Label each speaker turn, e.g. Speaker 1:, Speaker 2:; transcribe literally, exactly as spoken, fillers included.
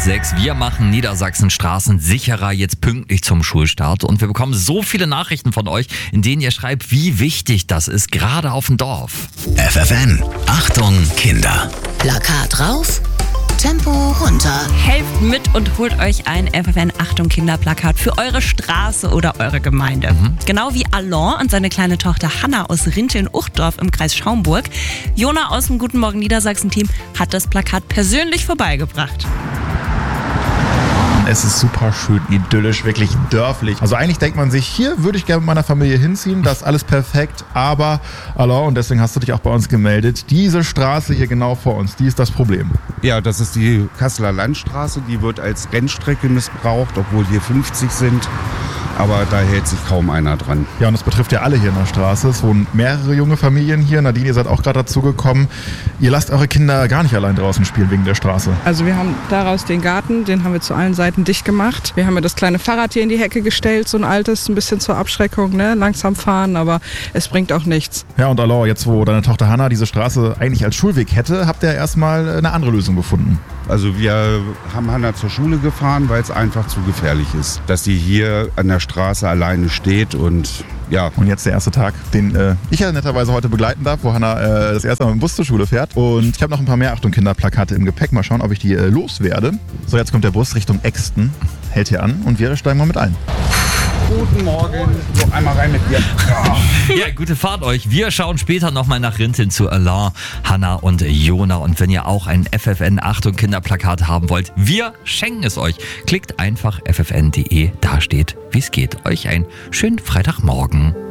Speaker 1: sechs. Wir machen Niedersachsen Straßen sicherer, jetzt pünktlich zum Schulstart. Und wir bekommen so viele Nachrichten von euch, in denen ihr schreibt, wie wichtig das ist, gerade auf dem Dorf.
Speaker 2: F F N, Achtung Kinder.
Speaker 3: Plakat rauf, Tempo runter.
Speaker 4: Helft mit und holt euch ein F F N Achtung Kinderplakat für eure Straße oder eure Gemeinde. Mhm. Genau wie Alain und seine kleine Tochter Hanna aus Rinteln-Uchtdorf im Kreis Schaumburg. Jona aus dem Guten Morgen Niedersachsen-Team hat das Plakat persönlich vorbeigebracht.
Speaker 5: Es ist super schön idyllisch, wirklich dörflich. Also eigentlich denkt man sich, hier würde ich gerne mit meiner Familie hinziehen, das ist alles perfekt, aber, Alain, und deswegen hast du dich auch bei uns gemeldet, diese Straße hier genau vor uns, die ist das Problem.
Speaker 6: Ja, das ist die Kasseler Landstraße, die wird als Rennstrecke missbraucht, obwohl hier fünfzig sind. Aber da hält sich kaum einer dran.
Speaker 5: Ja, und das betrifft ja alle hier in der Straße. Es wohnen mehrere junge Familien hier. Nadine, ihr seid auch gerade dazugekommen. Ihr lasst eure Kinder gar nicht allein draußen spielen wegen der Straße.
Speaker 7: Also wir haben daraus den Garten, den haben wir zu allen Seiten dicht gemacht. Wir haben ja das kleine Fahrrad hier in die Hecke gestellt, so ein altes, ein bisschen zur Abschreckung, ne? Langsam fahren, aber es bringt auch nichts.
Speaker 5: Ja, und Alain, jetzt wo deine Tochter Hanna diese Straße eigentlich als Schulweg hätte, habt ihr erstmal eine andere Lösung gefunden.
Speaker 6: Also wir haben Hanna zur Schule gefahren, weil es einfach zu gefährlich ist, dass sie hier an der Straße alleine steht und ja.
Speaker 5: Und jetzt der erste Tag, den äh, ich ja netterweise heute begleiten darf, wo Hanna äh, das erste Mal mit dem Bus zur Schule fährt. Und ich habe noch ein paar mehr Achtung Kinderplakate im Gepäck. Mal schauen, ob ich die äh, loswerde. So, jetzt kommt der Bus Richtung Exten, hält hier an und wir steigen mal mit ein.
Speaker 6: Guten Morgen. So, einmal rein mit dir.
Speaker 1: Ja. Ja, gute Fahrt euch. Wir schauen später nochmal nach Rinteln zu Alain, Hanna und Jona. Und wenn ihr auch ein F F N Achtung Kinderplakat haben wollt, wir schenken es euch. Klickt einfach f f n punkt d e, da steht, wie es geht. Euch einen schönen Freitagmorgen.